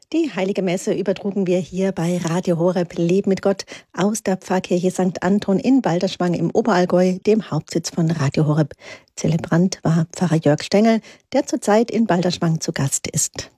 Die Heilige Messe übertrugen wir hier bei Radio Horeb Leben mit Gott aus der Pfarrkirche St. Anton in Balderschwang im Oberallgäu, dem Hauptsitz von Radio Horeb. Zelebrant war Pfarrer Jörg Stengel, der zurzeit in Balderschwang zu Gast ist.